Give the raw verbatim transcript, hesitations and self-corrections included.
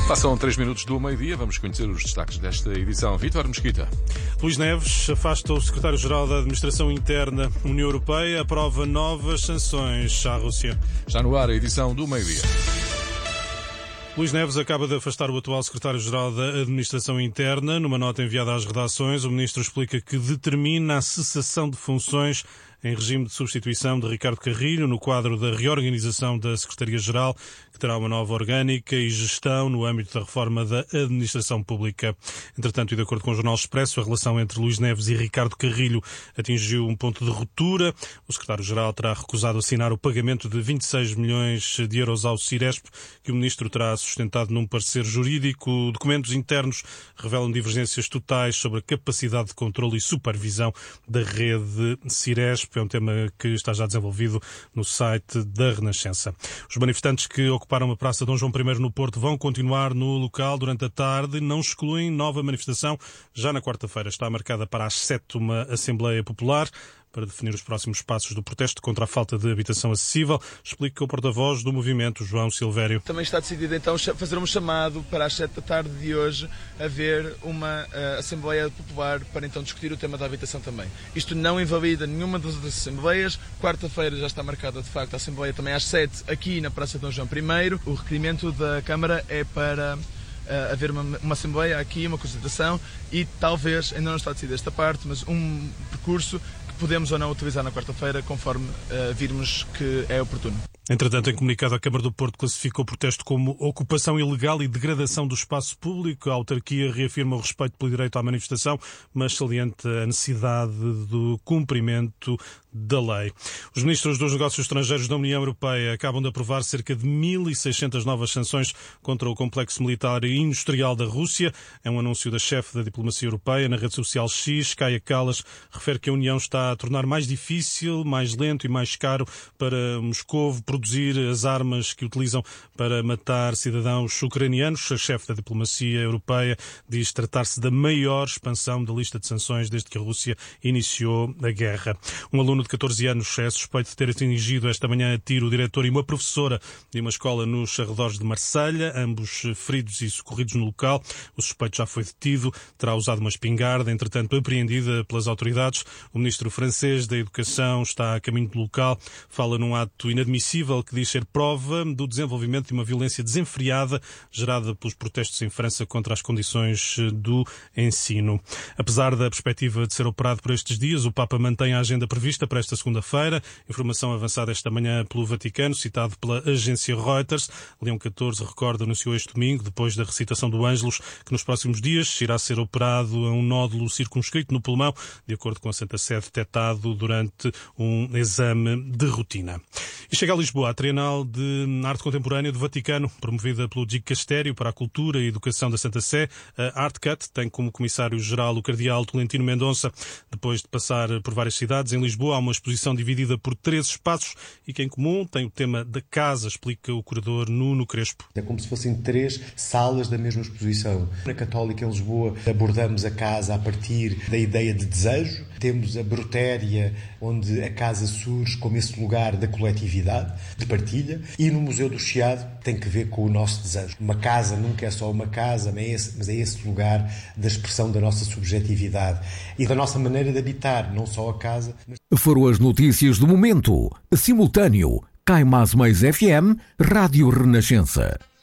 Passam três minutos do meio-dia, vamos conhecer os destaques desta edição. Vítor Mesquita. Luís Neves afasta o secretário-geral da Administração Interna. União Europeia aprova novas sanções à Rússia. Já no ar a edição do meio-dia. Luís Neves acaba de afastar o atual secretário-geral da Administração Interna. Numa nota enviada às redações, o ministro explica que determina a cessação de funções em regime de substituição de Ricardo Carrilho no quadro da reorganização da Secretaria-Geral, que terá uma nova orgânica e gestão no âmbito da reforma da administração pública. Entretanto, e de acordo com o Jornal Expresso, a relação entre Luís Neves e Ricardo Carrilho atingiu um ponto de ruptura. O secretário-geral terá recusado assinar o pagamento de vinte e seis milhões de euros ao Ciresp, que o ministro terá sustentado num parecer jurídico. Documentos internos revelam divergências totais sobre a capacidade de controle e supervisão da rede Ciresp. É um tema que está já desenvolvido no site da Renascença. Os manifestantes que ocuparam a Praça Dom João I no Porto vão continuar no local durante a tarde. Não excluem nova manifestação. Já na quarta-feira está marcada para as sete uma Assembleia Popular para definir os próximos passos do protesto contra a falta de habitação acessível, explica o porta-voz do movimento, João Silvério. Também está decidido então fazer um chamado para as sete da tarde de hoje haver uma uh, Assembleia Popular para então discutir o tema da habitação também. Isto não invalida nenhuma das outras Assembleias. Quarta-feira já está marcada de facto a Assembleia também às sete aqui na Praça Dom João I. O requerimento da Câmara é para Uh, haver uma, uma Assembleia aqui, uma consultação e talvez, ainda não está decidida esta parte, mas um percurso que podemos ou não utilizar na quarta-feira conforme uh, virmos que é oportuno. Entretanto, em comunicado, a Câmara do Porto classificou o protesto como ocupação ilegal e degradação do espaço público. A autarquia reafirma o respeito pelo direito à manifestação, mas salienta a necessidade do cumprimento da lei. Os ministros dos Negócios Estrangeiros da União Europeia acabam de aprovar cerca de mil e seiscentas novas sanções contra o complexo militar e industrial da Rússia. É um anúncio da chefe da diplomacia europeia. Na rede social X, Kaja Kallas refere que a União está a tornar mais difícil, mais lento e mais caro para Moscou produzir as armas que utilizam para matar cidadãos ucranianos. A chefe da diplomacia europeia diz tratar-se da maior expansão da lista de sanções desde que a Rússia iniciou a guerra. Um aluno de catorze anos é suspeito de ter atingido esta manhã a tiro o diretor e uma professora de uma escola nos arredores de Marselha, ambos feridos e socorridos no local. O suspeito já foi detido, terá usado uma espingarda, entretanto apreendida pelas autoridades. O ministro francês da Educação está a caminho do local, fala num ato inadmissível que diz ser prova do desenvolvimento de uma violência desenfreada gerada pelos protestos em França contra as condições do ensino. Apesar da perspectiva de ser operado por estes dias, o Papa mantém a agenda prevista para esta segunda-feira. Informação avançada esta manhã pelo Vaticano, citado pela agência Reuters. Leão catorze, recorda, anunciou este domingo, depois da recitação do Ângelus, que nos próximos dias irá ser operado a um nódulo circunscrito no pulmão, de acordo com a Santa Sé, detectado durante um exame de rotina. E chega a Lisboa a Trienal de Arte Contemporânea do Vaticano, promovida pelo Dicastério para a Cultura e Educação da Santa Sé. A ArtCut tem como comissário-geral o cardeal Tolentino Mendonça. Depois de passar por várias cidades, em Lisboa há uma exposição dividida por três espaços e que em comum tem o tema da casa, explica o curador Nuno Crespo. É como se fossem três salas da mesma exposição. Na Católica em Lisboa abordamos a casa a partir da ideia de desejo. Temos a Brutéria, onde a casa surge como esse lugar da coletividade, de partilha. E no Museu do Chiado tem que ver com o nosso desejo. Uma casa nunca é só uma casa, mas é esse lugar da expressão da nossa subjetividade e da nossa maneira de habitar, não só a casa. Mas... Foram as notícias do momento. Simultâneo, Cai Mais Mais F M, Rádio Renascença.